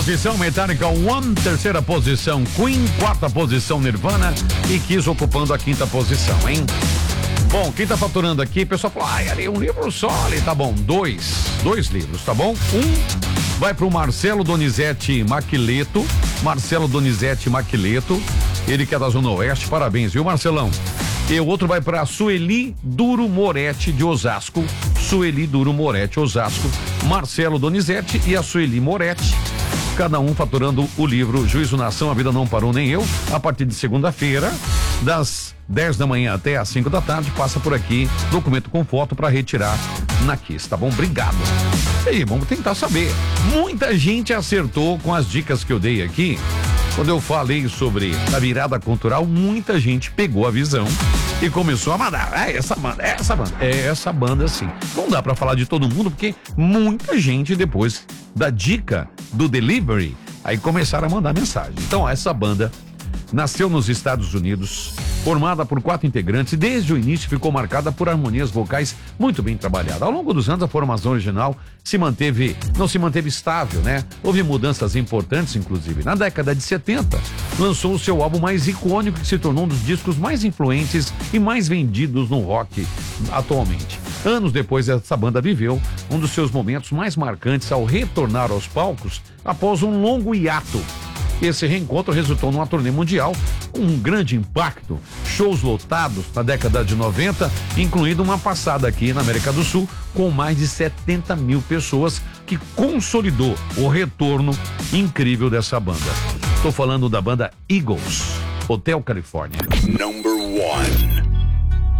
posição, Metallica One. Terceira posição, Queen. Quarta posição, Nirvana. E Kiss ocupando a quinta posição, hein? Bom, quem tá faturando aqui, o pessoal falou, ali um livro só, ali, tá bom, dois livros, tá bom? Um vai pro Marcelo Donizete Maquileto, ele que é da Zona Oeste, parabéns, viu, Marcelão? E o outro vai pra Sueli Duro Moretti de Osasco, Marcelo Donizete e a Sueli Moretti, cada um faturando o livro Juízo na Ação, A Vida Não Parou Nem Eu, a partir de segunda-feira, das 10 da manhã até às 5 da tarde, passa por aqui, documento com foto para retirar na Kiss, tá bom? Obrigado. E aí, vamos tentar saber. Muita gente acertou com as dicas que eu dei aqui. Quando eu falei sobre a virada cultural, muita gente pegou a visão e começou a mandar. Essa banda sim. Não dá pra falar de todo mundo, porque muita gente depois da dica do delivery, aí começaram a mandar mensagem. Então, essa banda nasceu nos Estados Unidos, formada por 4 integrantes e desde o início ficou marcada por harmonias vocais muito bem trabalhadas. Ao longo dos anos, a formação original não se manteve estável, né? Houve mudanças importantes, inclusive. Na década de 70, lançou o seu álbum mais icônico, que se tornou um dos discos mais influentes e mais vendidos no rock atualmente. Anos depois, essa banda viveu um dos seus momentos mais marcantes ao retornar aos palcos após um longo hiato. Esse reencontro resultou numa turnê mundial com um grande impacto, shows lotados na década de 90, incluindo uma passada aqui na América do Sul com mais de 70 mil pessoas, que consolidou o retorno incrível dessa banda. Estou falando da banda Eagles, Hotel California. Number 1.